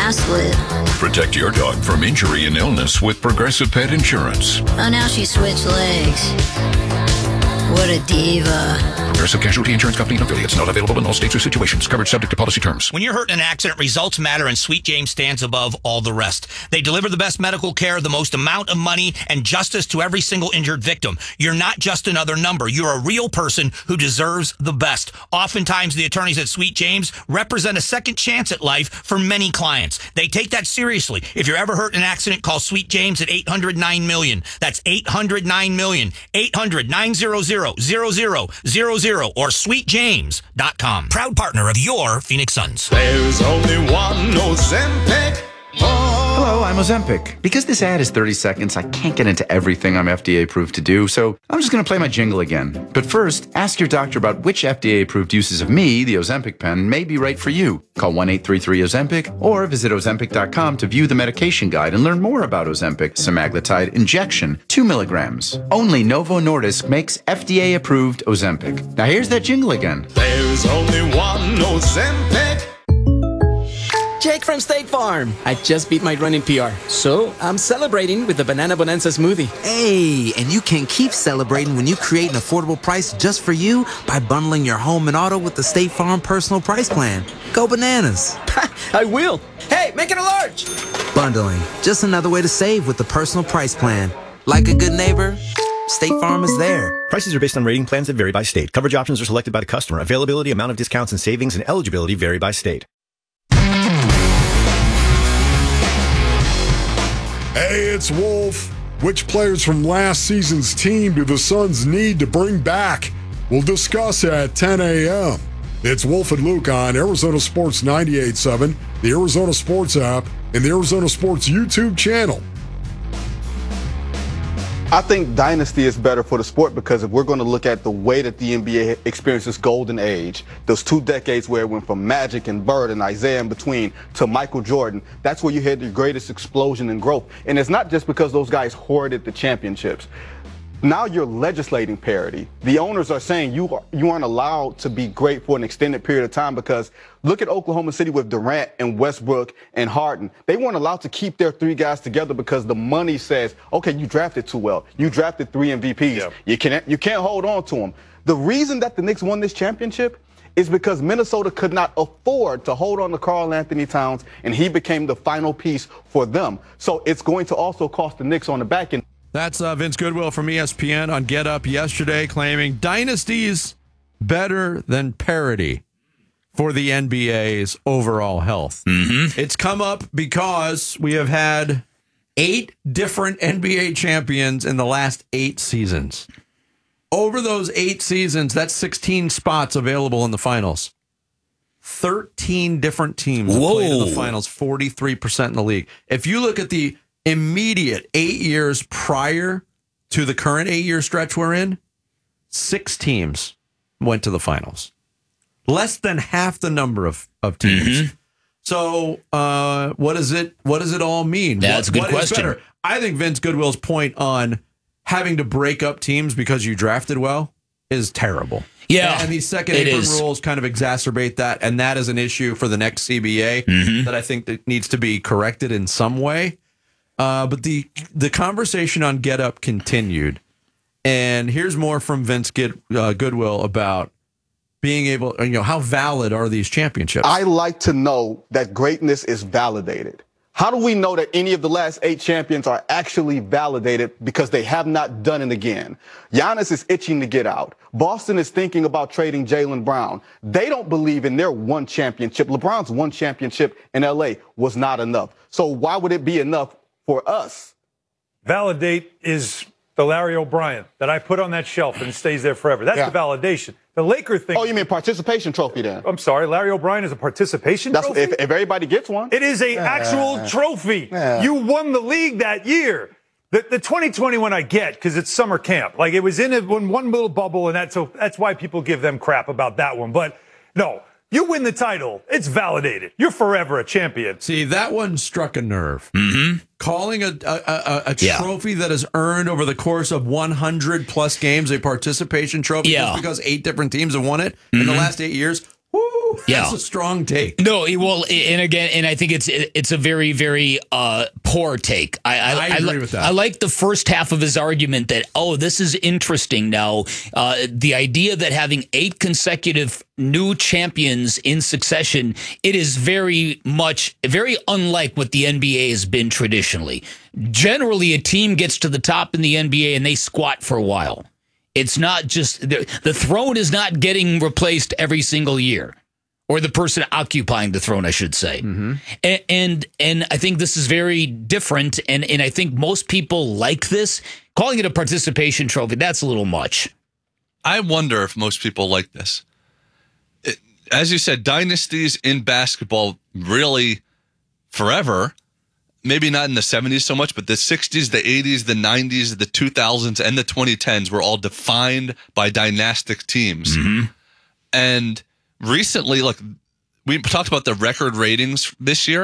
I slid. Protect your dog from injury and illness with Progressive Pet Insurance. Oh, now she switched legs. What a diva. Progressive Casualty Insurance Company and affiliates. Not available in all states or situations. Coverage subject to policy terms. When you're hurt in an accident, results matter, and Sweet James stands above all the rest. They deliver the best medical care, the most amount of money, and justice to every single injured victim. You're not just another number. You're a real person who deserves the best. Oftentimes, the attorneys at Sweet James represent a second chance at life for many clients. They take that seriously. If you're ever hurt in an accident, call Sweet James at 800-9-MILLION. That's 800-9-MILLION. 800-900-0000 or sweetjames.com. Proud partner of your Phoenix Suns. There's only one Ozempic. Hello, I'm Ozempic. Because this ad is 30 seconds, I can't get into everything I'm FDA approved to do, so I'm just going to play my jingle again. But first, ask your doctor about which FDA approved uses of me, the Ozempic pen, may be right for you. Call 1-833-OZEMPIC or visit Ozempic.com to view the medication guide and learn more about Ozempic semaglutide injection, 2 milligrams. Only Novo Nordisk makes FDA approved Ozempic. Now here's that jingle again. There's only one Ozempic. Jake from State Farm. I just beat my running PR, so I'm celebrating with the Banana Bonanza smoothie. Hey, and you can keep celebrating when you create an affordable price just for you by bundling your home and auto with the State Farm Personal Price Plan. Go bananas. I will. Hey, make it a large. Bundling, just another way to save with the Personal Price Plan. Like a good neighbor, State Farm is there. Prices are based on rating plans that vary by state. Coverage options are selected by the customer. Availability, amount of discounts and savings, and eligibility vary by state. Hey, it's Wolf. Which players from last season's team do the Suns need to bring back? We'll discuss at 10 a.m. It's Wolf and Luke on Arizona Sports 98.7, the Arizona Sports app, and the Arizona Sports YouTube channel. I think dynasty is better for the sport because if we're going to look at the way that the NBA experienced this golden age, those 2 decades where it went from Magic and Bird and Isaiah in between to Michael Jordan, that's where you had the greatest explosion and growth. And it's not just because those guys hoarded the championships. Now you're legislating parity. The owners are saying you aren't allowed to be great for an extended period of time because look at Oklahoma City with Durant and Westbrook and Harden. They weren't allowed to keep their 3 guys together because the money says, okay, you drafted too well. You drafted 3 MVPs. Yeah. You can't hold on to them. The reason that the Knicks won this championship is because Minnesota could not afford to hold on to Karl Anthony Towns, and he became the final piece for them. So it's going to also cost the Knicks on the back end. That's Vince Goodwill from ESPN on Get Up yesterday claiming dynasties better than parity for the NBA's overall health. Mm-hmm. It's come up because we have had 8 different NBA champions in the last 8 seasons. Over those 8 seasons, that's 16 spots available in the finals. 13 different teams have played in the finals, 43% in the league. If you look at the immediate 8 years prior to the current 8-year stretch we're in, 6 teams went to the finals. Less than half the number of teams. Mm-hmm. So what does it all mean? That's a good question. I think Vince Goodwill's point on having to break up teams because you drafted well is terrible. Yeah, and these second apron rules kind of exacerbate that, and that is an issue for the next CBA that I think that needs to be corrected in some way. But the conversation on Get Up continued, and here's more from Vince Goodwill about being able, how valid are these championships? I like to know that greatness is validated. How do we know that any of the last 8 champions are actually validated because they have not done it again? Giannis is itching to get out. Boston is thinking about trading Jaylen Brown. They don't believe in their 1 championship. LeBron's 1 championship in LA was not enough. So why would it be enough for us? Validate is the Larry O'Brien that I put on that shelf and stays there forever. That's the validation. The Laker thing. Oh, you mean participation trophy then? I'm sorry. Larry O'Brien is a participation trophy? If everybody gets one. It is an actual trophy. You won the league that year. The 2021 I get because it's summer camp. Like it was in one little bubble, and that's why people give them crap about that one. But no. You win the title, it's validated. You're forever a champion. See, that one struck a nerve. Mm-hmm. Calling a trophy that is earned over the course of 100-plus games a participation trophy just because 8 different teams have won it in the last 8 years That's a strong take. No, well, and I think it's a very, very poor take. I agree with that. I like the first half of his argument that, this is interesting now. The idea that having 8 consecutive new champions in succession, it is very unlike what the NBA has been traditionally. Generally, a team gets to the top in the NBA and they squat for a while. It's not just the throne is not getting replaced every single year. Or the person occupying the throne, I should say. Mm-hmm. And I think this is very different. And I think most people like this. Calling it a participation trophy, that's a little much. I wonder if most people like this. As you said, dynasties in basketball really forever. Maybe not in the 70s so much, but the 60s, the 80s, the 90s, the 2000s, and the 2010s were all defined by dynastic teams. Mm-hmm. And recently, look, we talked about the record ratings this year,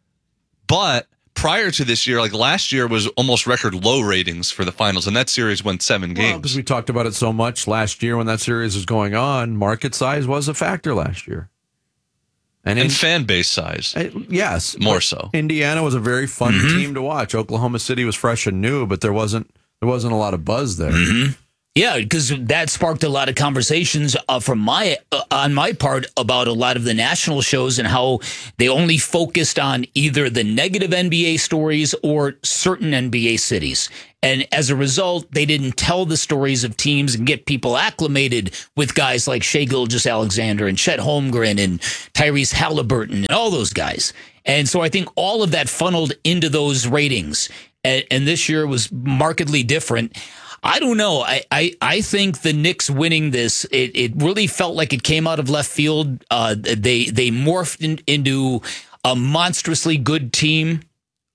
but prior to this year, like last year was almost record low ratings for the finals, and that series went 7 games. Because we talked about it so much last year when that series was going on, market size was a factor last year. And fan base size. Yes. More so. Indiana was a very fun team to watch. Oklahoma City was fresh and new, but there wasn't a lot of buzz there. Mm-hmm. Yeah, because that sparked a lot of conversations on my part about a lot of the national shows and how they only focused on either the negative NBA stories or certain NBA cities. And as a result, they didn't tell the stories of teams and get people acclimated with guys like Shai Gilgeous-Alexander and Chet Holmgren and Tyrese Halliburton and all those guys. And so I think all of that funneled into those ratings. And this year was markedly different. I don't know. I think the Knicks winning this, it really felt like it came out of left field. They morphed into a monstrously good team.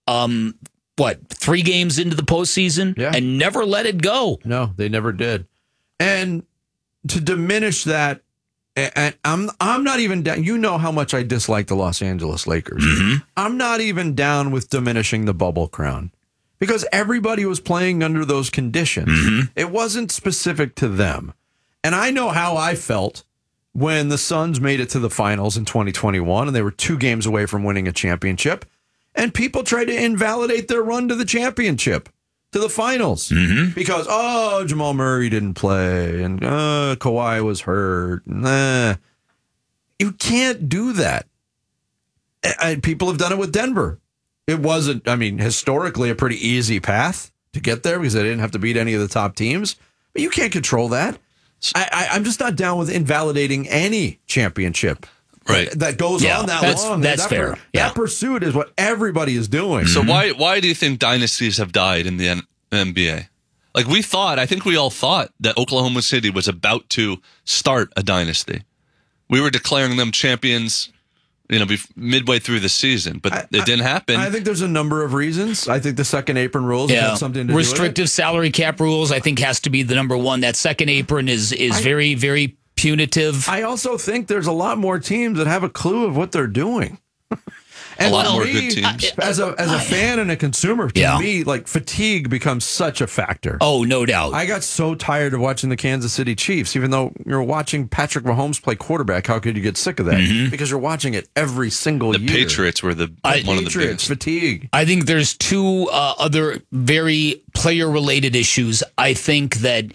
3 games into the postseason and never let it go. No, they never did. And to diminish that, and I'm not even down. You know how much I dislike the Los Angeles Lakers. Mm-hmm. I'm not even down with diminishing the bubble crown. Because everybody was playing under those conditions. Mm-hmm. It wasn't specific to them. And I know how I felt when the Suns made it to the finals in 2021 and they were 2 games away from winning a championship. And people tried to invalidate their run to the championship, to the finals. Mm-hmm. Because, Jamal Murray didn't play and Kawhi was hurt. You can't do that. People have done it with Denver. It wasn't, historically a pretty easy path to get there because they didn't have to beat any of the top teams. But you can't control that. I'm just not down with invalidating any championship. Right. That goes on that long. That's fair. That pursuit is what everybody is doing. So why do you think dynasties have died in the NBA? Like I think we all thought that Oklahoma City was about to start a dynasty. We were declaring them champions midway through the season, but it didn't happen. I think there's a number of reasons. I think the second apron rules have something to do with it. Restrictive salary cap rules, I think, has to be the number one. That second apron is very, very punitive. I also think there's a lot more teams that have a clue of what they're doing. And a lot more good teams. As a fan and a consumer, to me, like fatigue becomes such a factor. Oh, no doubt. I got so tired of watching the Kansas City Chiefs, even though you're watching Patrick Mahomes play quarterback. How could you get sick of that? Mm-hmm. Because you're watching it every single year. The Patriots were one of the biggest. Fatigue. I think there's 2 other very player-related issues. I think that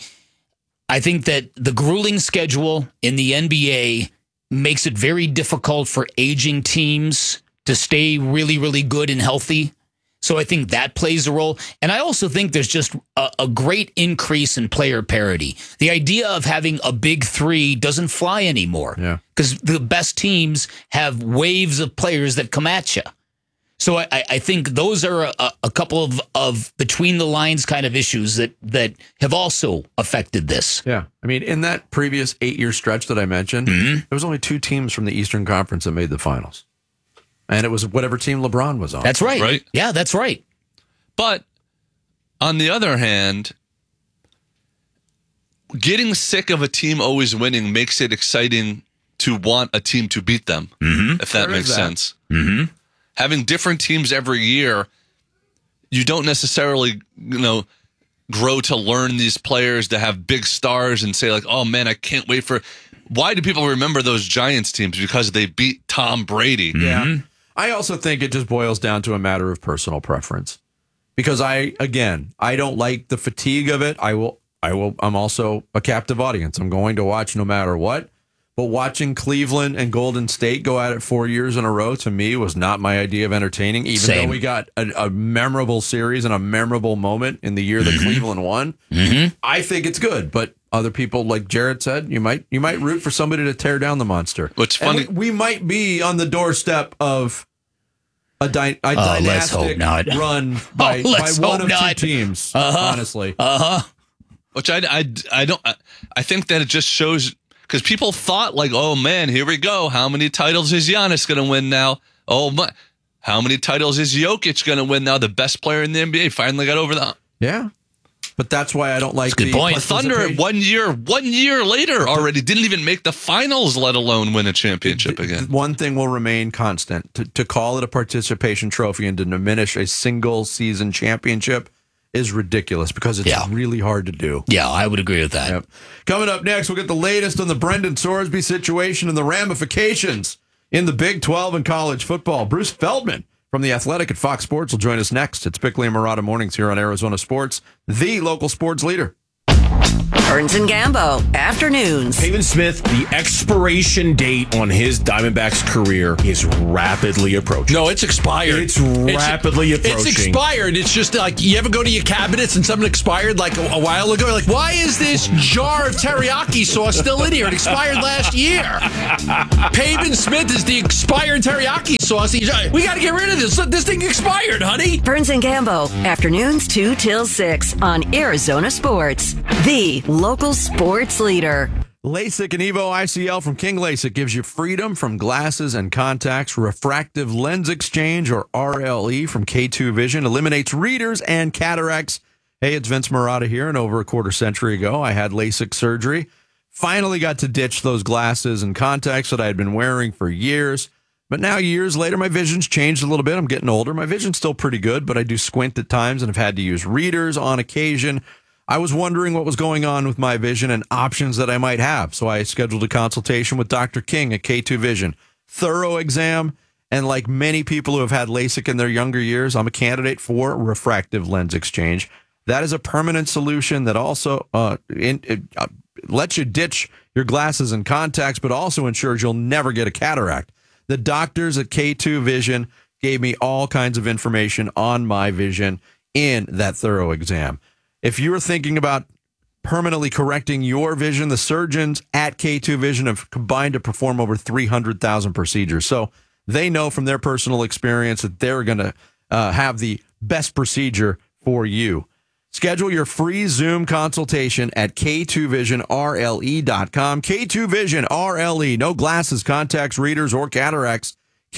the grueling schedule in the NBA makes it very difficult for aging teams to stay really, really good and healthy. So I think that plays a role. And I also think there's just a great increase in player parity. The idea of having a big 3 doesn't fly anymore. Yeah. Because the best teams have waves of players that come at you. So I think those are a couple of between the lines kind of issues that have also affected this. Yeah. In that previous 8-year stretch that I mentioned, there was only 2 teams from the Eastern Conference that made the finals. And it was whatever team LeBron was on. That's right. Right? Yeah, that's right. But on the other hand, getting sick of a team always winning makes it exciting to want a team to beat them, if that makes sense. Mm-hmm. Having different teams every year, you don't necessarily, grow to learn these players, to have big stars and say like, oh man, I can't wait for why do people remember those Giants teams? Because they beat Tom Brady. Yeah. I also think it just boils down to a matter of personal preference. Because I don't like the fatigue of it. I'm also a captive audience. I'm going to watch no matter what. But watching Cleveland and Golden State go at it 4 years in a row, to me, was not my idea of entertaining, even though we got a memorable series and a memorable moment in the year that Cleveland won. I think it's good, but other people, like Jared said, you might root for somebody to tear down the monster. What's funny, we might be on the doorstep of a dynastic run by one of two teams, honestly. Which I think that it just shows... Because people thought, like, oh, man, here we go. How many titles is Giannis going to win now? Oh, my. How many titles is Jokic going to win now? The best player in the NBA finally got over that. Yeah. But that's why I don't like the point. Thunder, 1 year later already, didn't even make the finals, let alone win a championship again. One thing will remain constant. To call it a participation trophy and to diminish a single season championship is ridiculous because it's really hard to do. Yeah, I would agree with that. Yep. Coming up next, we'll get the latest on the Brendan Sorsby situation and the ramifications in the Big 12 and college football. Bruce Feldman from The Athletic at Fox Sports will join us next. It's Bickley and Marotta Mornings here on Arizona Sports, the local sports leader. Burns and Gambo, afternoons. Pavin Smith, the expiration date on his Diamondbacks career is rapidly approaching. No, it's expired. It's rapidly approaching. It's expired. It's just like, you ever go to your cabinets and something expired like a while ago? You're like, why is this jar of teriyaki sauce still in here? It expired last year. Pavin Smith is the expired teriyaki sauce. We got to get rid of this. This thing expired, honey. Burns and Gambo, afternoons 2 till 6 on Arizona Sports, the local sports leader. LASIK and Evo ICL from King LASIK gives you freedom from glasses and contacts. Refractive Lens Exchange, or RLE, from K2 Vision eliminates readers and cataracts. Hey, it's Vince Marotta here, and over a quarter century ago, I had LASIK surgery. Finally got to ditch those glasses and contacts that I had been wearing for years. But now, years later, my vision's changed a little bit. I'm getting older. My vision's still pretty good, but I do squint at times and have had to use readers on occasion. I was wondering what was going on with my vision and options that I might have. So I scheduled a consultation with Dr. King at K2 Vision. Thorough exam. And like many people who have had LASIK in their younger years, I'm a candidate for refractive lens exchange. That is a permanent solution that also lets you ditch your glasses and contacts, but also ensures you'll never get a cataract. The doctors at K2 Vision gave me all kinds of information on my vision in that thorough exam. If you're thinking about permanently correcting your vision, the surgeons at K2 Vision have combined to perform over 300,000 procedures. So they know from their personal experience that they're going to have the best procedure for you. Schedule your free Zoom consultation at K2VisionRLE.com. K2 Vision RLE. No glasses, contacts, readers, or cataracts.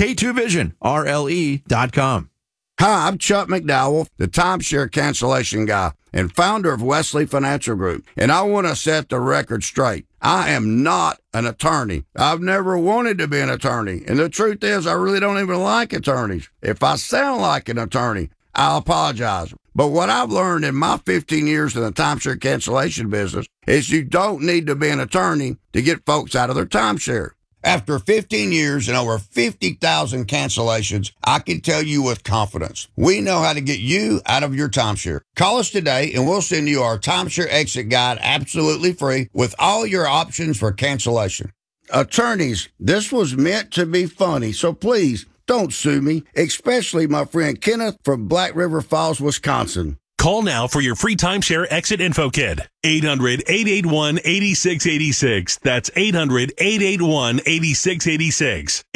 K2VisionRLE.com. Hi, I'm Chuck McDowell, the timeshare cancellation guy and founder of Wesley Financial Group. And I want to set the record straight. I am not an attorney. I've never wanted to be an attorney. And the truth is, I really don't even like attorneys. If I sound like an attorney, I'll apologize. But what I've learned in my 15 years in the timeshare cancellation business is you don't need to be an attorney to get folks out of their timeshare. After 15 years and over 50,000 cancellations, I can tell you with confidence, we know how to get you out of your timeshare. Call us today and we'll send you our timeshare exit guide absolutely free with all your options for cancellation. Attorneys, this was meant to be funny, so please don't sue me, especially my friend Kenneth from Black River Falls, Wisconsin. Call now for your free timeshare exit info kit. 800-881-8686. That's 800-881-8686.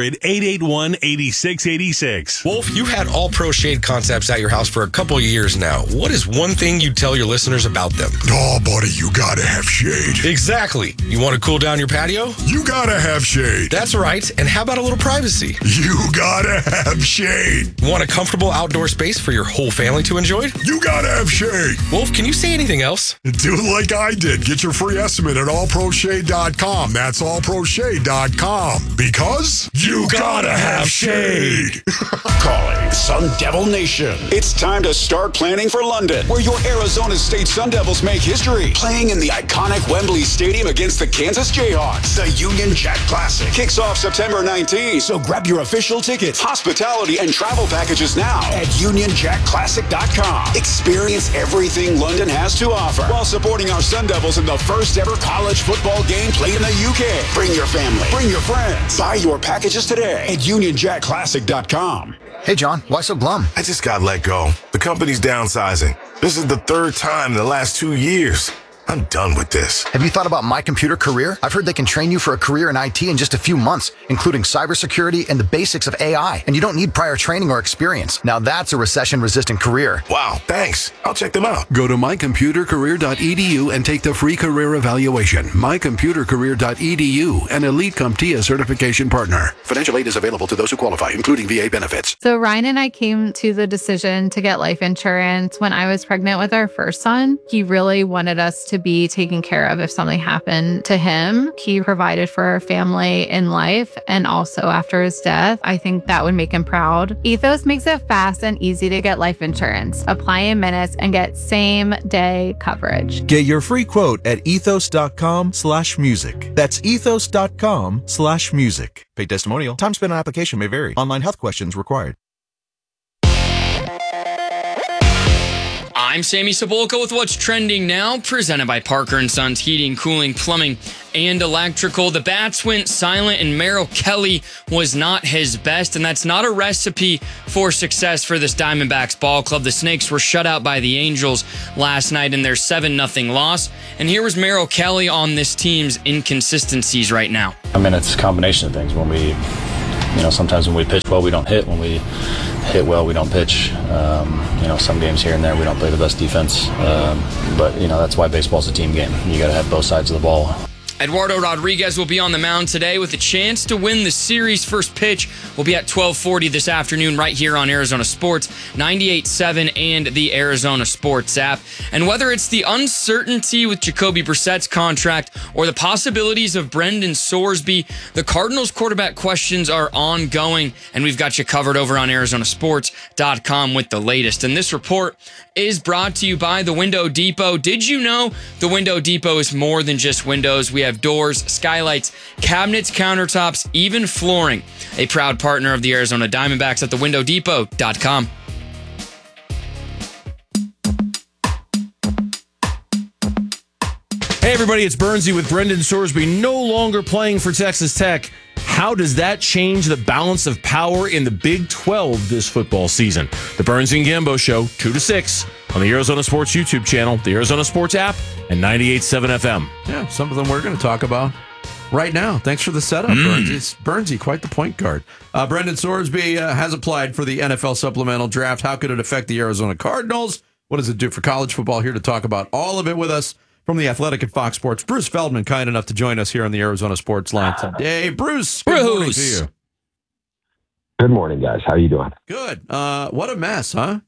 800-881-8686. Wolf, you've had All Pro Shade Concepts at your house for a couple of years now. What is one thing you tell your listeners about them? Oh, buddy, you gotta have shade. Exactly. You want to cool down your patio? You gotta have shade. That's right. And how about a little privacy? You gotta have shade. Want a comfortable outdoor space for your whole family to enjoy? You gotta have shade. Wolf, can you say anything else? Do it like I did. Get your free estimate at allproshade.com. That's allproshade.com. Because you gotta have shade. Calling Sun Devil Nation. It's time to start planning for London, where your Arizona State Sun Devils make history, playing in the iconic Wembley Stadium against the Kansas Jayhawks. The Union Jack Classic kicks off September 19th, so grab your official tickets, hospitality, and travel packages now at UnionJackClassic.com. Experience everything London has to offer while supporting our Sun Devils in the first ever college football game played in the UK. Bring your family, bring your friends. Buy your packages today at UnionJackClassic.com. Hey, John, why so glum? I just got let go. The company's downsizing. This is the third time in the last 2 years. I'm done with this. Have you thought about My Computer Career? I've heard they can train you for a career in IT in just a few months, including cybersecurity and the basics of AI. And you don't need prior training or experience. Now that's a recession-resistant career. Wow, thanks. I'll check them out. Go to mycomputercareer.edu and take the free career evaluation. Mycomputercareer.edu, an Elite CompTIA certification partner. Financial aid is available to those who qualify, including VA benefits. So Ryan and I came to the decision to get life insurance when I was pregnant with our first son. He really wanted us to be taken care of if something happened to him. He provided for our family in life and also after his death. I think that would make him proud. Ethos makes it fast and easy to get life insurance. Apply in minutes and get same-day coverage. Get your free quote at ethos.com/music. That's ethos.com/music. Paid testimonial. Time spent on application may vary. Online health questions required. I'm Sammy Cebulka with What's Trending Now, presented by Parker & Sons Heating, Cooling, Plumbing, and Electrical. The Bats went silent, and Merrill Kelly was not his best, and that's not a recipe for success for this Diamondbacks ball club. The Snakes were shut out by the Angels last night in their 7-0 loss, and here was Merrill Kelly on this team's inconsistencies right now. I mean, it's a combination of things. When we, sometimes when we pitch well, we don't hit. When we hit well, we don't pitch. Some games here and there, we don't play the best defense. But that's why baseball's a team game. You got to have both sides of the ball. Eduardo Rodriguez will be on the mound today with a chance to win the series. First pitch will be at 12:40 this afternoon right here on Arizona Sports, 98.7 and the Arizona Sports app. And whether it's the uncertainty with Jacoby Brissett's contract or the possibilities of Brendan Sorsby, the Cardinals quarterback questions are ongoing, and we've got you covered over on ArizonaSports.com with the latest. And this report is brought to you by The Window Depot. Did you know The Window Depot is more than just windows? We have doors, skylights, cabinets, countertops, even flooring. A proud partner of the Arizona Diamondbacks at thewindowdepot.com. Hey everybody, it's Bernsey with Brendan Sorsby no longer playing for Texas Tech. How does that change the balance of power in the Big 12 this football season? The Burns and Gambo Show, 2 to 6 on the Arizona Sports YouTube channel, the Arizona Sports app, and 98.7 FM. Yeah, something we're going to talk about right now. Thanks for the setup, Burnsey. It's Burnsey, quite the point guard. Brendan Sorsby has applied for the NFL supplemental draft. How could it affect the Arizona Cardinals? What does it do for college football? Here to talk about all of it with us from The Athletic and Fox Sports, Bruce Feldman, kind enough to join us here on the Arizona Sports Line today. Bruce, good morning to you. Good morning, guys. How you doing? Good. What a mess, huh?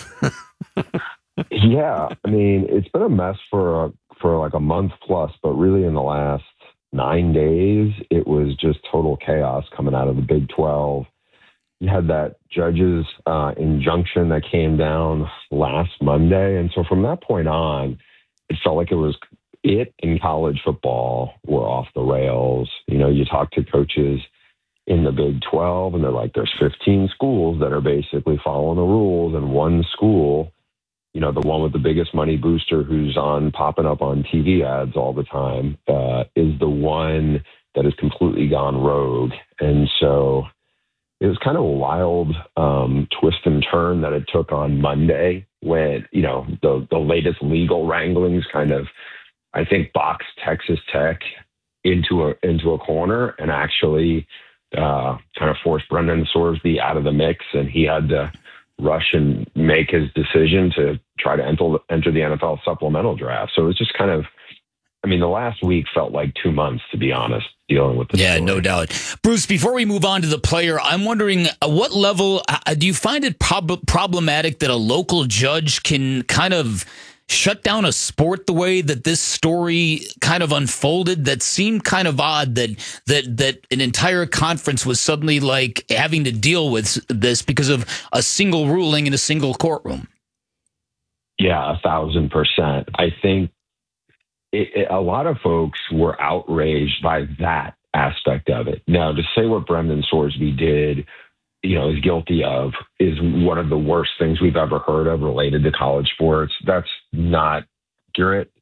Yeah, I mean, it's been a mess for like a month plus, but really in the last 9 days, it was just total chaos coming out of the Big 12. You had that judge's injunction that came down last Monday, and so from that point on, it felt like it and college football were off the rails. You talk to coaches in the Big 12 and they're like, there's 15 schools that are basically following the rules, and one school, the one with the biggest money booster who's popping up on TV ads all the time, is the one that has completely gone rogue. And so it was kind of a wild twist and turn that it took on Monday when, the latest legal wranglings kind of, I think, boxed Texas Tech into a corner and actually kind of forced Brendan Sorsby out of the mix, and he had to rush and make his decision to try to enter the NFL supplemental draft. So it was just kind of, the last week felt like 2 months, to be honest, dealing with this. Yeah, story. No doubt. Bruce, before we move on to the player, I'm wondering at what level do you find it problematic that a local judge can kind of shut down a sport the way that this story kind of unfolded? That seemed kind of odd that an entire conference was suddenly like having to deal with this because of a single ruling in a single courtroom. Yeah, 1,000%. I think a lot of folks were outraged by that aspect of it. Now, to say what Brendan Sorsby did, is guilty of, is one of the worst things we've ever heard of related to college sports. That's not accurate.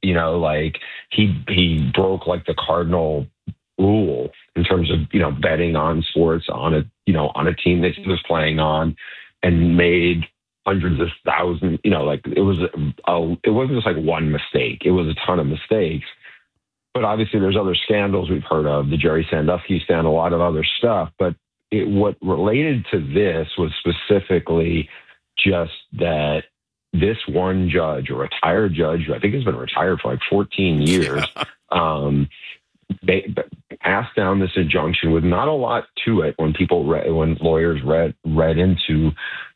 He broke like the cardinal rule in terms of, betting on sports on a team that he was playing on, and made hundreds of thousands, it wasn't just like one mistake. It was a ton of mistakes. But obviously there's other scandals we've heard of, the Jerry Sandusky scandal, a lot of other stuff. But what related to this was specifically just that this one judge, a retired judge, who I think has been retired for like 14 years, they passed down this injunction with not a lot to it. When lawyers read into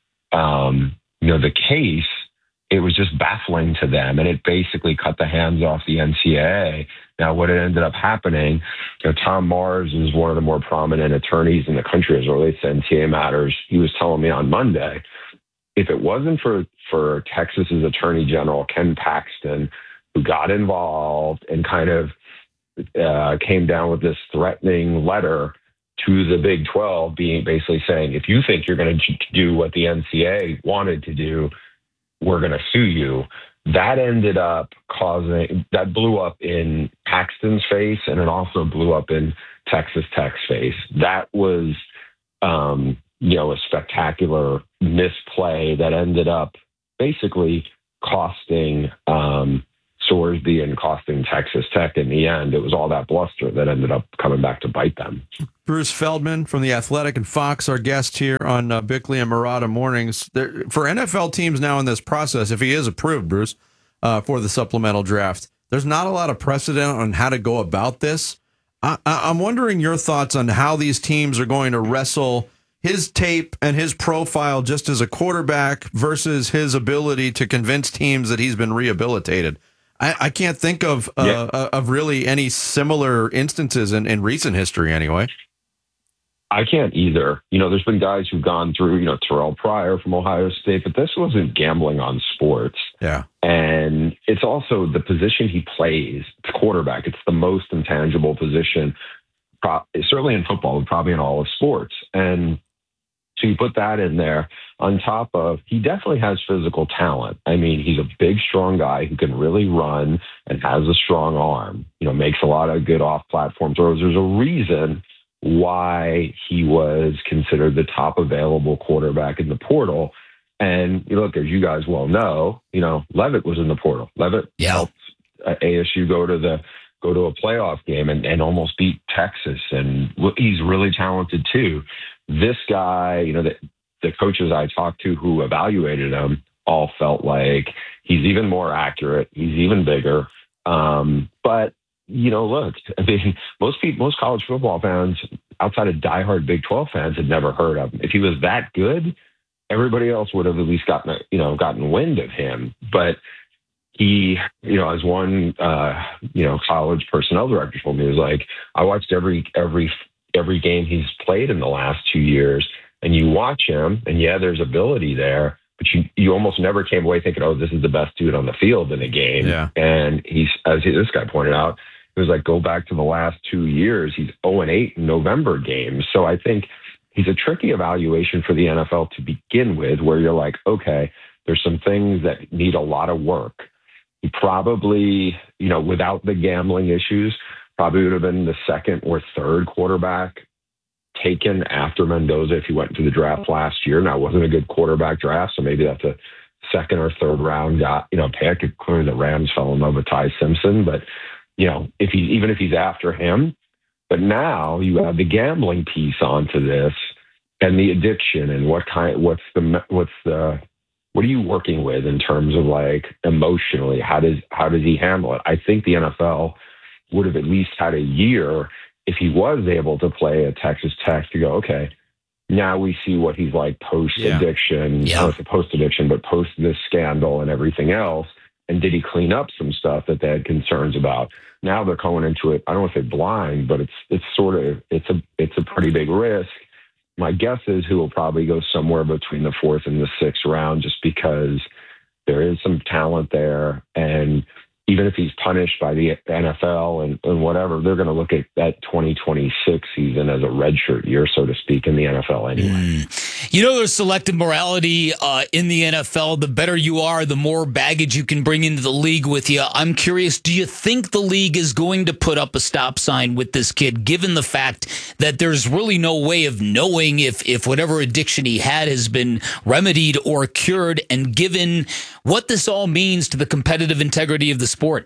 the case, it was just baffling to them, and it basically cut the hands off the NCAA. Now, what ended up happening, Tom Mars is one of the more prominent attorneys in the country as it relates to NCAA matters. He was telling me on Monday, if it wasn't for Texas's Attorney General, Ken Paxton, who got involved and kind of came down with this threatening letter to the Big 12, basically saying, if you think you're going to do what the NCAA wanted to do, we're going to sue you. That ended up that blew up in Paxton's face, and it also blew up in Texas Tech's face. That was, a spectacular misplay that ended up basically costing Sorsby and costing Texas Tech in the end. It was all that bluster that ended up coming back to bite them. Bruce Feldman from The Athletic and Fox, our guest here on Bickley and Marotta Mornings. For NFL teams now in this process, if he is approved, Bruce, for the supplemental draft, there's not a lot of precedent on how to go about this. I'm wondering your thoughts on how these teams are going to wrestle his tape and his profile just as a quarterback versus his ability to convince teams that he's been rehabilitated. I can't think of really any similar instances in recent history anyway. I can't either. There's been guys who've gone through, Terrell Pryor from Ohio State, but this wasn't gambling on sports. Yeah. And it's also the position he plays, quarterback. It's the most intangible position, certainly in football, but probably in all of sports. And so you put that in there on top of, he definitely has physical talent. I mean, he's a big, strong guy who can really run and has a strong arm, makes a lot of good off-platform throws. There's a reason why he was considered the top available quarterback in the portal. And look, as you guys well know, Levitt was in the portal. Levitt helped ASU go to a playoff game and almost beat Texas. And he's really talented too. This guy, the coaches I talked to who evaluated him all felt like he's even more accurate. He's even bigger. But look, I mean, most college football fans outside of diehard Big 12 fans had never heard of him. If he was that good, everybody else would have at least gotten wind of him. But he, as one, college personnel director told me, he was like, I watched every game he's played in the last 2 years, and you watch him, and there's ability there, but you almost never came away thinking, oh, this is the best dude on the field in a game. Yeah. And this guy pointed out, it was like, go back to the last 2 years, he's 0-8 in November games. So I think he's a tricky evaluation for the NFL to begin with, where you're like, okay, there's some things that need a lot of work. He probably, without the gambling issues, probably would have been the second or third quarterback taken after Mendoza if he went into the draft last year. Now, it wasn't a good quarterback draft, so maybe that's a second or third round pick. Clearly the Rams fell in love with Ty Simpson, but if he's after him. But now you have the gambling piece onto this and the addiction and what are you working with in terms of like emotionally? How does he handle it? I think the NFL would have at least had a year if he was able to play at Texas Tech to go, okay, now we see what he's like post-addiction, not post-addiction, but post this scandal and everything else. And did he clean up some stuff that they had concerns about? Now they're going into it, I don't want to say blind, but it's a pretty big risk. My guess is he will probably go somewhere between the 4th and the 6th round, just because there is some talent there. And even if he's punished by the NFL and whatever, they're going to look at that 2026 season as a redshirt year, so to speak, in the NFL anyway. You know, there's selective morality in the NFL. The better you are, the more baggage you can bring into the league with you. I'm curious, do you think the league is going to put up a stop sign with this kid, given the fact that there's really no way of knowing if whatever addiction he had has been remedied or cured, and given what this all means to the competitive integrity of the sport?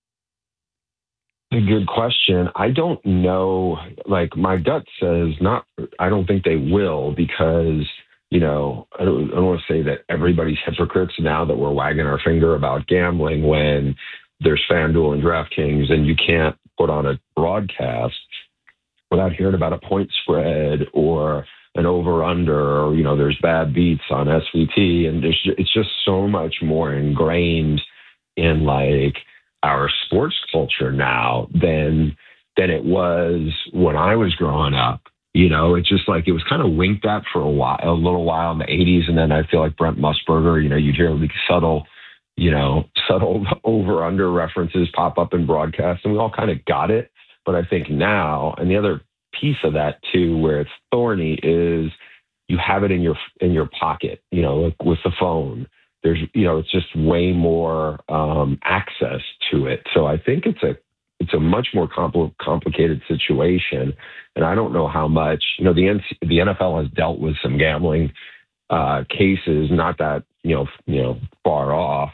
A good question. I don't know. Like, my gut says not. I don't think they will, because, I don't want to say that everybody's hypocrites now that we're wagging our finger about gambling when there's FanDuel and DraftKings, and you can't put on a broadcast without hearing about a point spread or an over-under, or, there's bad beats on SVT, and it's just so much more ingrained in, like, our sports culture now than it was when I was growing up. It's just like it was kind of winked at for a little while in the 80s, and then I feel like Brent Musburger, you'd hear like subtle over-under references pop up in broadcasts, and we all kind of got it. But I think now, and the other piece of that too, where it's thorny, is you have it in your pocket, like with the phone. There's, it's just way more access to it. So I think it's a much more complicated situation. And I don't know how much, the NFL has dealt with some gambling cases, not that, far off,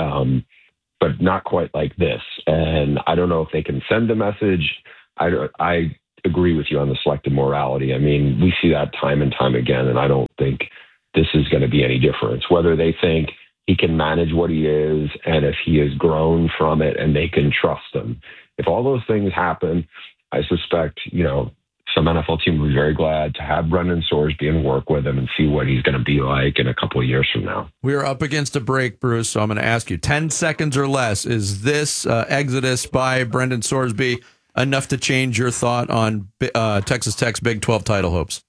but not quite like this. And I don't know if they can send a message. I agree with you on the selective morality. I mean, we see that time and time again, and I don't think this is going to be any difference. Whether they think he can manage what he is, and if he has grown from it and they can trust him. If all those things happen, I suspect, some NFL team will be very glad to have Brendan Sorsby and work with him and see what he's going to be like in a couple of years from now. We are up against a break, Bruce, so I'm going to ask you, 10 seconds or less, is this exodus by Brendan Sorsby enough to change your thought on Texas Tech's Big 12 title hopes?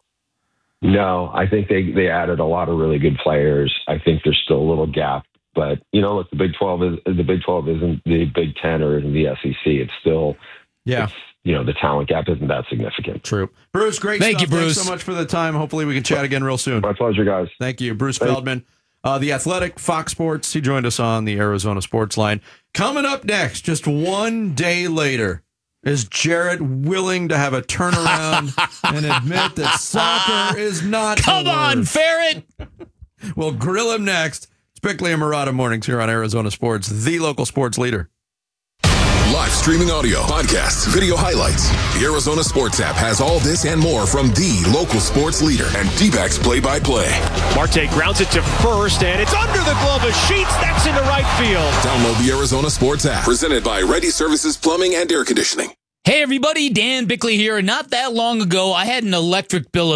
No, I think they added a lot of really good players. I think there's still a little gap, but look, the Big 12 isn't the Big 10 or isn't the SEC. It's still, the talent gap isn't that significant. True. Bruce, great Thank stuff. you, Bruce. Thanks so much for the time. Hopefully we can chat again real soon. My pleasure, guys. Thank you. Bruce Feldman, The Athletic, Fox Sports. He joined us on the Arizona Sports Line. Coming up next, just one day later, is Jarrett willing to have a turnaround and admit that soccer is not Come on, Ferret! We'll grill him next. It's Bickley and Murata Mornings here on Arizona Sports, the local sports leader. Live streaming audio, podcasts, video highlights. The Arizona Sports app has all this and more from the local sports leader and D-backs play-by-play. Marte grounds it to first, and it's under the glove of Sheets. That's into right field. Download the Arizona Sports app, presented by Ready Services Plumbing and Air Conditioning. Hey everybody, Dan Bickley here. Not that long ago, I had an electric bill of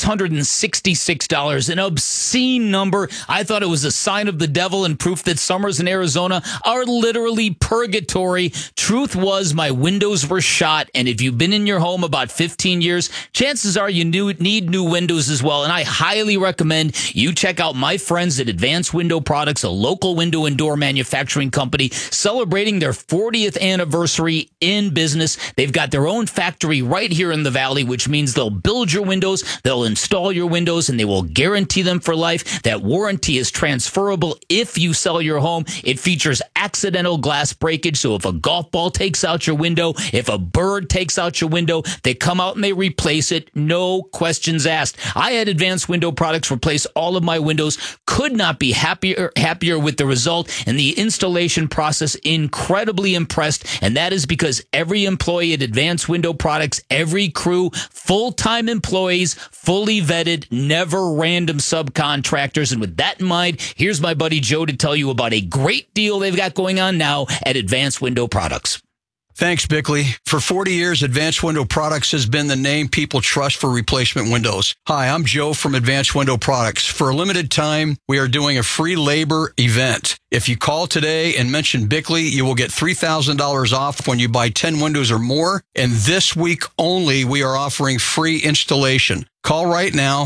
$666, an obscene number. I thought it was a sign of the devil and proof that summers in Arizona are literally purgatory. Truth was, my windows were shot, and if you've been in your home about 15 years, chances are you need new windows as well, and I highly recommend you check out my friends at Advanced Window Products, a local window and door manufacturing company celebrating their 40th anniversary in business. They've got their own factory right here in the Valley, which means they'll build your windows, they'll install your windows, and they will guarantee them for life. That warranty is transferable if you sell your home. It features accidental glass breakage, so if a golf ball takes out your window, if a bird takes out your window, they come out and they replace it, no questions asked. I had Advanced Window Products replace all of my windows, could not be happier with the result, and the installation process incredibly impressed, and that is because every employee at Advanced Window Products, every crew, full-time employees, fully vetted, never random subcontractors. And with that in mind, here's my buddy Joe to tell you about a great deal they've got going on now at Advanced Window Products. Thanks, Bickley. For 40 years, Advanced Window Products has been the name people trust for replacement windows. Hi, I'm Joe from Advanced Window Products. For a limited time, we are doing a free labor event. If you call today and mention Bickley, you will get $3,000 off when you buy 10 windows or more. And this week only, we are offering free installation. Call right now,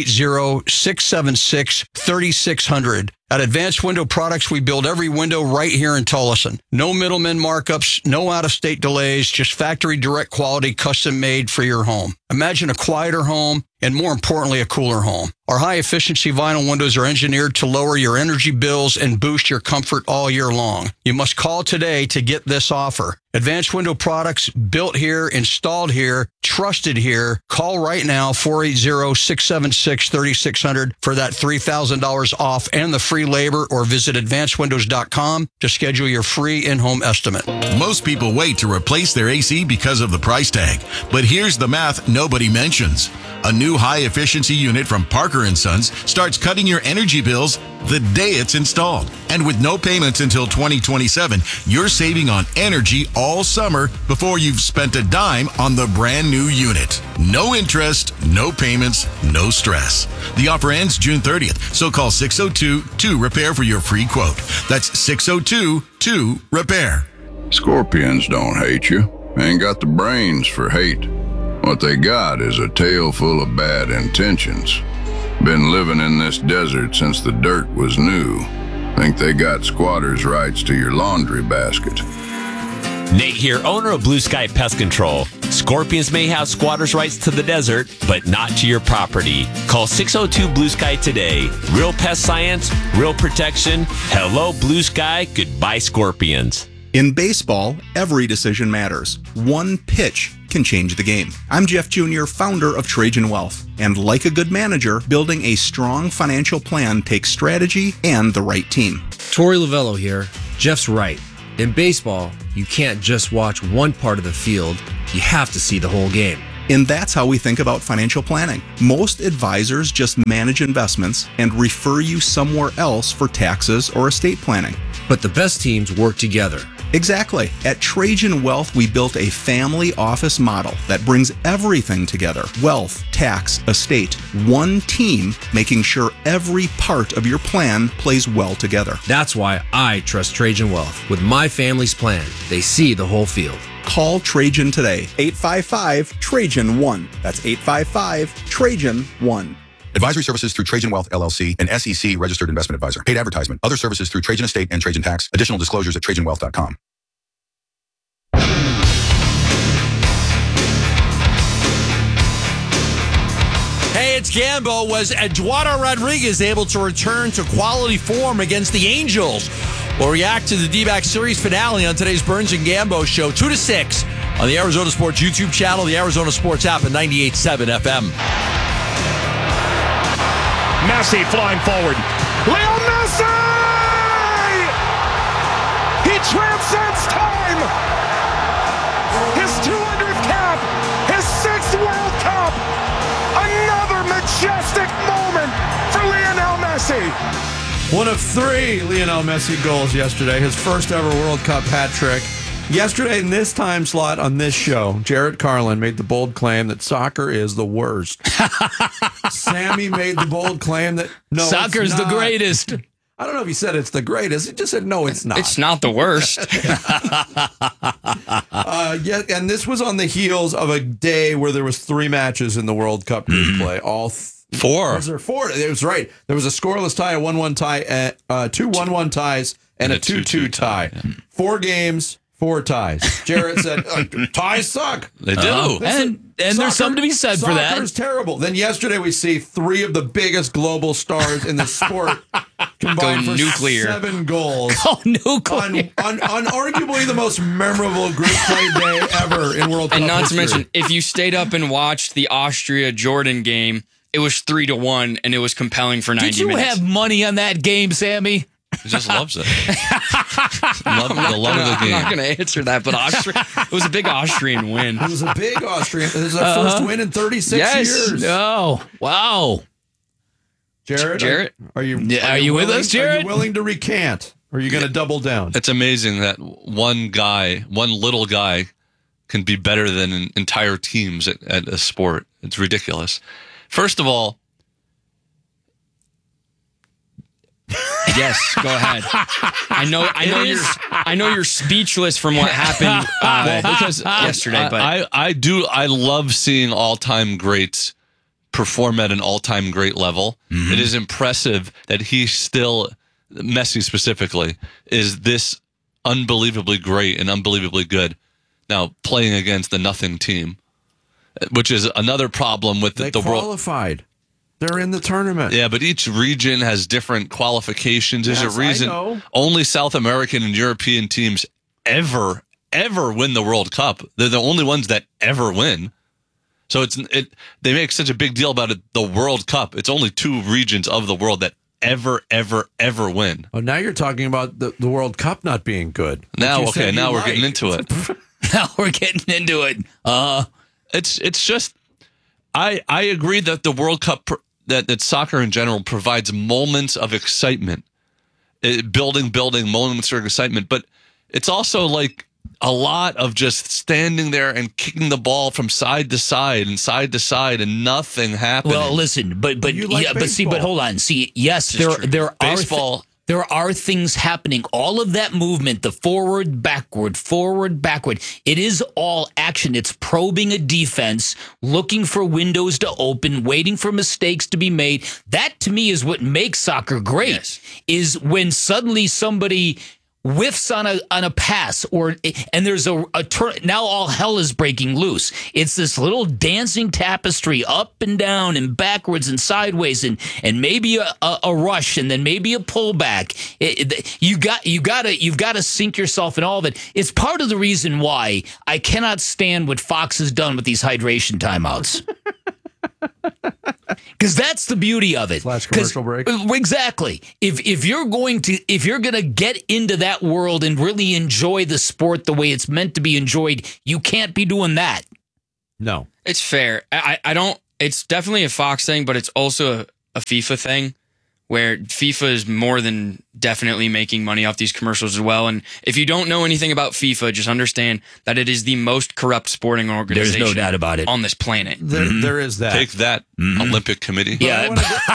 480-676-3600. At Advanced Window Products, we build every window right here in Tullison. No middleman markups, no out-of-state delays, just factory direct quality, custom made for your home. Imagine a quieter home and, more importantly, a cooler home. Our high-efficiency vinyl windows are engineered to lower your energy bills and boost your comfort all year long. You must call today to get this offer. Advanced Window Products, built here, installed here, trusted here. Call right now, 480-676-3600 for that $3,000 off and the free labor, or visit advancedwindows.com to schedule your free in-home estimate. Most people wait to replace their AC because of the price tag. But here's the math nobody mentions. A new high-efficiency unit from Parker & Sons starts cutting your energy bills the day it's installed. And with no payments until 2027, you're saving on energy all summer before you've spent a dime on the brand new unit. No interest, no payments, no stress. The offer ends June 30th, so call 602-2-REPAIR for your free quote. That's 602-2-REPAIR. Scorpions don't hate you. Ain't got the brains for hate. What they got is a tail full of bad intentions. Been living in this desert since the dirt was new. Think they got squatters' rights to your laundry basket. Nate here, owner of Blue Sky Pest Control. Scorpions may have squatters' rights to the desert, but not to your property. Call 602 Blue Sky today. Real pest science, real protection. Hello, Blue Sky. Goodbye, Scorpions. In baseball, every decision matters. One pitch can change the game. I'm Jeff Jr., founder of Trajan Wealth. And like a good manager, building a strong financial plan takes strategy and the right team. Torey Lavello here. Jeff's right. In baseball, you can't just watch one part of the field. You have to see the whole game. And that's how we think about financial planning. Most advisors just manage investments and refer you somewhere else for taxes or estate planning. But the best teams work together. Exactly. At Trajan Wealth, we built a family office model that brings everything together. Wealth, tax, estate. One team making sure every part of your plan plays well together. That's why I trust Trajan Wealth. With my family's plan, they see the whole field. Call Trajan today. 855-TRAJAN-1. That's 855-TRAJAN-1. Advisory services through Trajan Wealth, LLC, an SEC registered investment advisor. Paid advertisement. Other services through Trajan Estate and Trajan Tax. Additional disclosures at TrajanWealth.com. Hey, it's Gambo. Was Eduardo Rodriguez able to return to quality form against the Angels? We'll react to the D-backs series finale on today's Burns and Gambo show, 2 to 6 on the Arizona Sports YouTube channel, the Arizona Sports app, and 98.7 FM. Messi flying forward. Leo Messi! He transcends time! His 200th cap! His 6th World Cup! Another majestic moment for Lionel Messi! One of 3 Lionel Messi goals yesterday, his first ever World Cup hat trick. Yesterday, in this time slot on this show, Jarrett Carlin made the bold claim that soccer is the worst. Sammy made the bold claim that soccer's the greatest. I don't know if he said it's the greatest. He just said, no, it's not. It's not the worst. And this was on the heels of a day where there was 3 matches in the World Cup group play. All 4. Was there 4? It was right. There was a scoreless tie, a 1-1 tie, 2 1-1 ties, and a 2-2 tie. 4 games. 4 ties. Jarrett said, ties suck. They do. And there's something to be said for that. Soccer's terrible. Then yesterday we see 3 of the biggest global stars in the sport combined for nuclear. 7 goals. Go nuclear. On arguably the most memorable group play day ever in World Cup And not history. to mention, if you stayed up and watched the Austria-Jordan game, it was 3-1, and it was compelling for 90 minutes. Did you have money on that game, Sammy? He just loves it. love of the game. I'm not going to answer that, but it was a big Austrian win. It was a big Austrian. It was the first win in 36 years. No. Wow. Jarrett? Are you with us, Jarrett? Are you willing to recant? Or are you going to double down? It's amazing that one little guy, can be better than entire teams at a sport. It's ridiculous. First of all, yes, go ahead. I know you're speechless from what happened yesterday. But I love seeing all-time greats perform at an all-time great level. Mm-hmm. It is impressive that he still, Messi specifically, is this unbelievably great and unbelievably good. Now playing against the nothing team, which is another problem with the world. They qualified. They're in the tournament. Yeah, but each region has different qualifications. There's a reason only South American and European teams ever win the World Cup. They're the only ones that ever win. So they make such a big deal about it. The World Cup. It's only 2 regions of the world that ever win. Oh, now you're talking about the World Cup not being good. Now we're getting into it. Now we're getting into it. It's just I agree that the World Cup that soccer in general provides moments of excitement, building moments of excitement, but it's also like a lot of just standing there and kicking the ball from side to side and nothing happening. Well, listen, but hold on. See, yes, there are things happening. All of that movement, the forward, backward. It is all action. It's probing a defense, looking for windows to open, waiting for mistakes to be made. That, to me, is what makes soccer great, yes. Is when suddenly somebody whiffs on a pass, and there's a turn. Now all hell is breaking loose. It's this little dancing tapestry, up and down and backwards and sideways, and maybe a rush, and then maybe a pullback. You've got to sink yourself in all of it. It's part of the reason why I cannot stand what Fox has done with these hydration timeouts. Because that's the beauty of it. Flash commercial break. Exactly. If you're gonna get into that world and really enjoy the sport the way it's meant to be enjoyed, you can't be doing that. No, it's fair. I don't. It's definitely a Fox thing, but it's also a FIFA thing, where FIFA is more than definitely making money off these commercials as well. And if you don't know anything about FIFA, just understand that it is the most corrupt sporting organization. There's no doubt about it. On this planet. There is that. Take that, Olympic Committee. Yeah.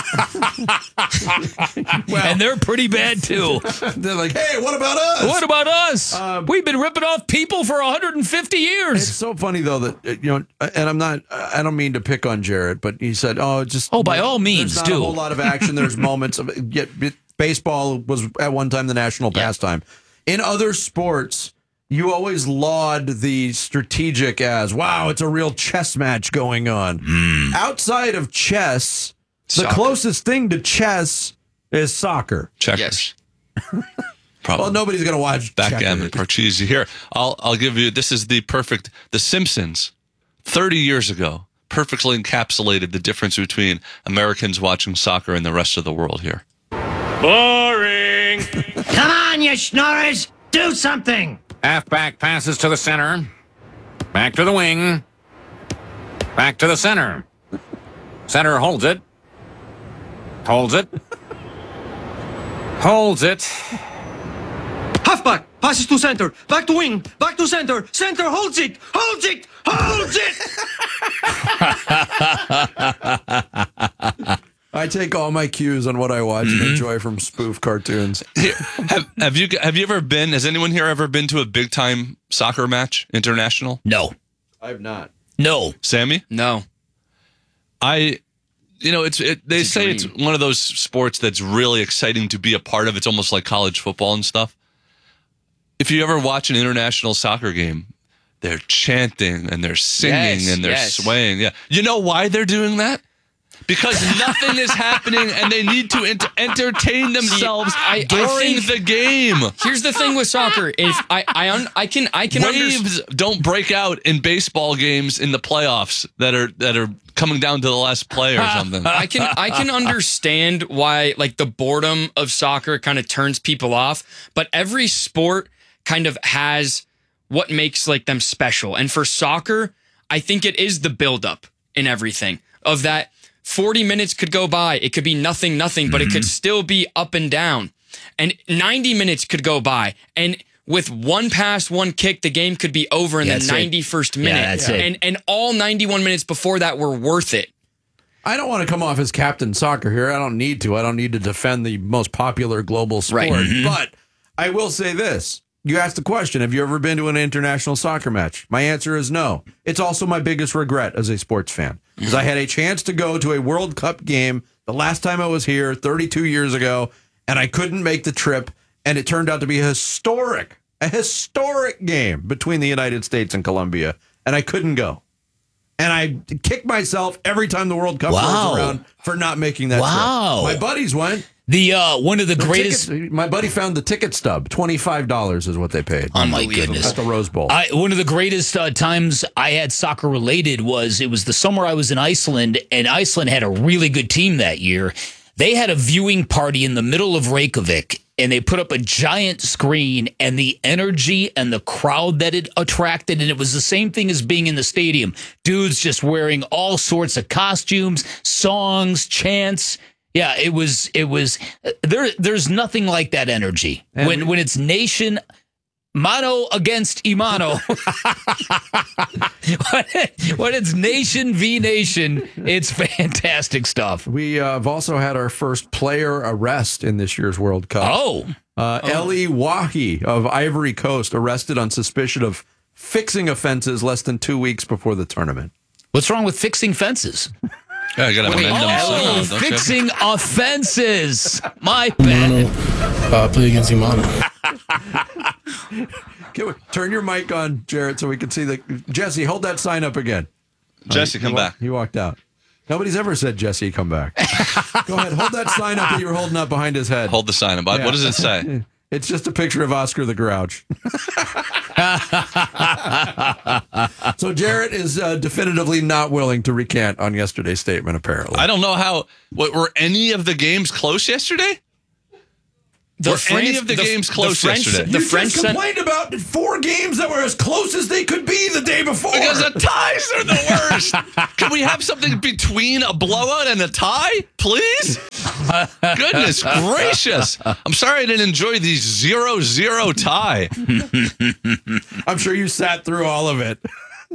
And they're pretty bad, too. They're like, hey, what about us? What about us? We've been ripping off people for 150 years. It's so funny, though, that, and I don't mean to pick on Jarrett, but he said, by all means, there's not a whole lot of action. There's moments of baseball was at one time the national pastime. In other sports, you always laud the strategic as, wow, it's a real chess match going on. Outside of chess, the closest thing to chess is soccer. Checkers. Yes. Well, nobody's going to watch backgammon, Parcheesi. Here, I'll give you, this is The Simpsons, 30 years ago, perfectly encapsulated the difference between Americans watching soccer and the rest of the world here. Boring. Come on, you schnorrers. Do something. Halfback passes to the center. Back to the wing. Back to the center. Center holds it. Holds it. Holds it. Halfback passes to center. Back to wing. Back to center. Center holds it. Holds it. Holds it. I take all my cues on what I watch and enjoy from spoof cartoons. Have you ever been? Has anyone here ever been to a big time soccer match, international? No, I have not. No, Sammy? No. They say it's one of those sports that's really exciting to be a part of. It's almost like college football and stuff. If you ever watch an international soccer game, they're chanting and they're singing and they're swaying. Yeah, you know why they're doing that? Because nothing is happening, and they need to entertain themselves during the game. Here's the thing with soccer: if I can waves don't break out in baseball games in the playoffs that are coming down to the last play or something. I can understand why the boredom of soccer kind of turns people off, but every sport kind of has what makes them special. And for soccer, I think it is the buildup in everything of that. 40 minutes could go by. It could be nothing, but it could still be up and down. And 90 minutes could go by. And with one pass, one kick, the game could be over in the 91st minute. Yeah, that's it. And all 91 minutes before that were worth it. I don't want to come off as Captain Soccer here. I don't need to. I don't need to defend the most popular global sport. Right. But I will say this. You asked the question, have you ever been to an international soccer match? My answer is no. It's also my biggest regret as a sports fan, because I had a chance to go to a World Cup game the last time I was here 32 years ago, and I couldn't make the trip, and it turned out to be a historic game between the United States and Colombia, and I couldn't go. And I kick myself every time the World Cup rolls around for not making that trip. My buddies went. One of the greatest. My buddy found the ticket stub. $25 is what they paid. Oh my goodness! At the Rose Bowl. One of the greatest times I had soccer related was the summer I was in Iceland, and Iceland had a really good team that year. They had a viewing party in the middle of Reykjavik, and they put up a giant screen, and the energy and the crowd that it attracted, and it was the same thing as being in the stadium. Dudes just wearing all sorts of costumes, songs, chants. Yeah, it was there's nothing like that energy. When it's nation mano against Imano. when it's nation v nation, it's fantastic stuff. We have also had our first player arrest in this year's World Cup. Eli Wahi of Ivory Coast arrested on suspicion of fixing offenses less than 2 weeks before the tournament. What's wrong with fixing fences? Yeah, I gotta amend them soon, fixing offenses. My bad. Play against Imano. Turn your mic on, Jarrett, so we can see the Jesse. Hold that sign up again. Jesse, come back. He walked out. Nobody's ever said, Jesse, come back. Go ahead. Hold that sign up that you were holding up behind his head. Hold the sign up. Yeah. What does it say? It's just a picture of Oscar the Grouch. So Jarrett is definitively not willing to recant on yesterday's statement, apparently. I don't know how. Were any of the games close yesterday? Were any of the games close yesterday? You just complained about 4 games that were as close as they could be the day before. Because the ties are the worst. Can we have something between a blowout and a tie, please? Goodness gracious. I'm sorry I didn't enjoy the 0-0 tie. I'm sure you sat through all of it.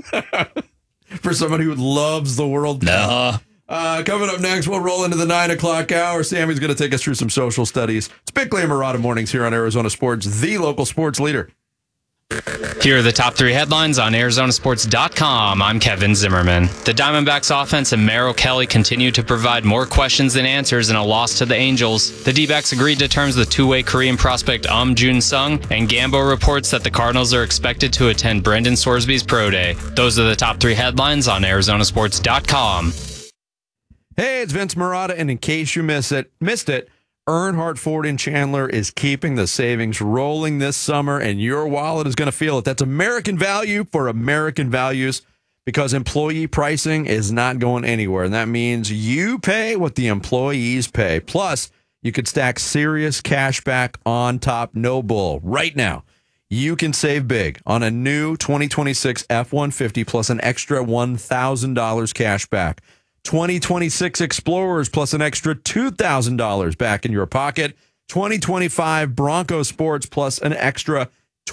For somebody who loves the World Cup. Coming up next, we'll roll into the 9 o'clock hour. Sammy's going to take us through some social studies. It's Bickley and Marotta Mornings here on Arizona Sports, the local sports leader. Here are the top 3 headlines on ArizonaSports.com. I'm Kevin Zimmerman. The Diamondbacks offense and Merrill Kelly continue to provide more questions than answers in a loss to the Angels. The D-backs agreed to terms with two-way Korean prospect Jun Sung, and Gambo reports that the Cardinals are expected to attend Brendan Sorsby's Pro Day. Those are the top 3 headlines on ArizonaSports.com. Hey, it's Vince Marotta, and in case you missed it, Earnhardt Ford in Chandler is keeping the savings rolling this summer, and your wallet is going to feel it. That's American value for American values, because employee pricing is not going anywhere, and that means you pay what the employees pay. Plus, you could stack serious cash back on top. No bull. Right now, you can save big on a new 2026 F-150 plus an extra $1,000 cash back. 2026 Explorers plus an extra $2,000 back in your pocket. 2025 Bronco Sports plus an extra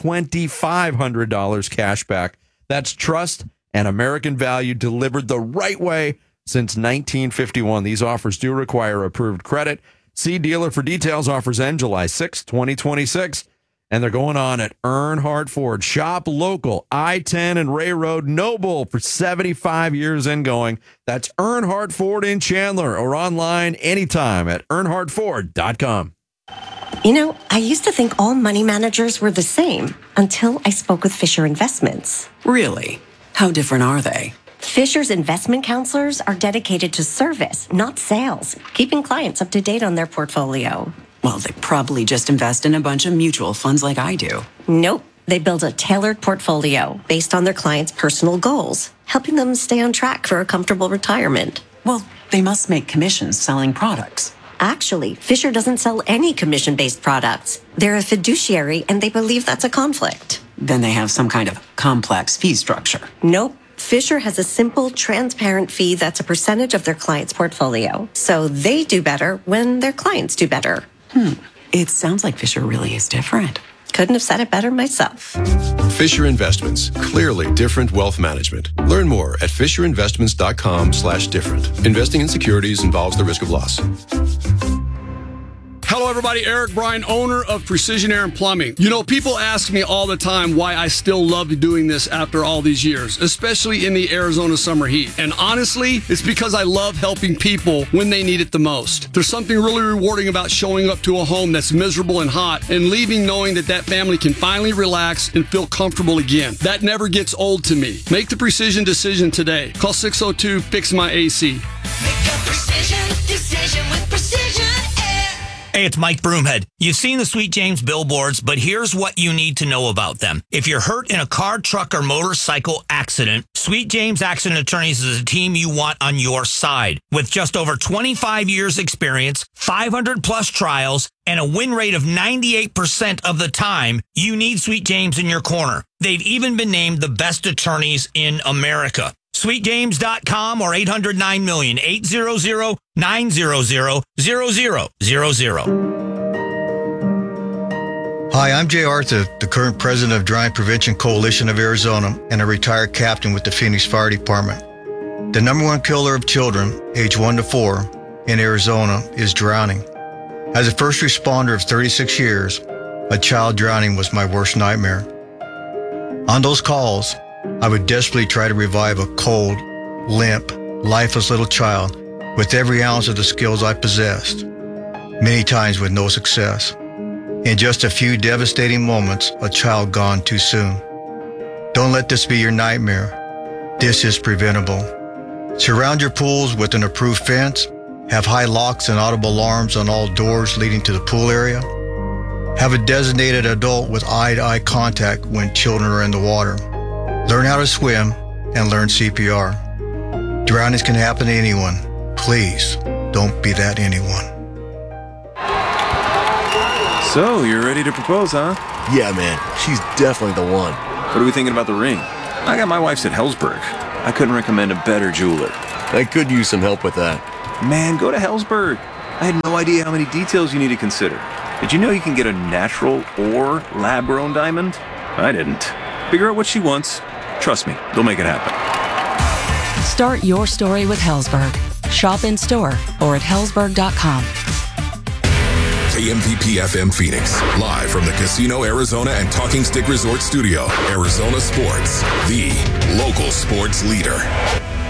$2,500 cash back. That's trust and American value delivered the right way since 1951. These offers do require approved credit. See dealer for details. Offers end July 6, 2026. And they're going on at Earnhardt Ford. Shop local, I-10 and Ray Road, Noble for 75 years and going. That's Earnhardt Ford in Chandler, or online anytime at earnhardtford.com. You know, I used to think all money managers were the same until I spoke with Fisher Investments. Really? How different are they? Fisher's investment counselors are dedicated to service, not sales, keeping clients up to date on their portfolio. Well, they probably just invest in a bunch of mutual funds like I do. Nope. They build a tailored portfolio based on their clients' personal goals, helping them stay on track for a comfortable retirement. Well, they must make commissions selling products. Actually, Fisher doesn't sell any commission-based products. They're a fiduciary, and they believe that's a conflict. Then they have some kind of complex fee structure. Nope. Fisher has a simple, transparent fee that's a percentage of their client's portfolio. So they do better when their clients do better. It sounds like Fisher really is different. Couldn't have said it better myself. Fisher Investments. Clearly different wealth management. Learn more at FisherInvestments.com/different. Investing in securities involves the risk of loss. Hello, everybody. Eric Bryan, owner of Precision Air and Plumbing. You know, people ask me all the time why I still love doing this after all these years, especially in the Arizona summer heat. And honestly, it's because I love helping people when they need it the most. There's something really rewarding about showing up to a home that's miserable and hot and leaving knowing that that family can finally relax and feel comfortable again. That never gets old to me. Make the precision decision today. Call 602-FIX-MY-AC. Make a precision decision with Precision Air. Hey, it's Mike Broomhead. You've seen the Sweet James billboards, but here's what you need to know about them. If you're hurt in a car, truck, or motorcycle accident, Sweet James Accident Attorneys is a team you want on your side. With just over 25 years experience, 500 plus trials, and a win rate of 98% of the time, you need Sweet James in your corner. They've even been named the best attorneys in America. SweetJames.com or 800-9-million, 800-900-0000. Hi, I'm Jay Arthur, the current president of Drowning Prevention Coalition of Arizona and a retired captain with the Phoenix Fire Department. The number one killer of children, age 1 to 4, in Arizona is drowning. As a first responder of 36 years, a child drowning was my worst nightmare. On those calls, I would desperately try to revive a cold, limp, lifeless little child with every ounce of the skills I possessed, many times with no success. In just a few devastating moments, a child gone too soon. Don't let this be your nightmare. This is preventable. Surround your pools with an approved fence. Have high locks and audible alarms on all doors leading to the pool area. Have a designated adult with eye-to-eye contact when children are in the water. Learn how to swim and learn CPR. Drownings can happen to anyone. Please don't be that anyone. So, you're ready to propose, huh? Yeah, man. She's definitely the one. What are we thinking about the ring? I got my wife's at Helzberg. I couldn't recommend a better jeweler. I could use some help with that. Man, go to Helzberg. I had no idea how many details you need to consider. Did you know you can get a natural or lab-grown diamond? I didn't. Figure out what she wants. Trust me, they'll make it happen. Start your story with Helzberg. Shop in store or at Helzberg.com. KMVP FM Phoenix, live from the Casino Arizona and Talking Stick Resort Studio. Arizona Sports, the local sports leader.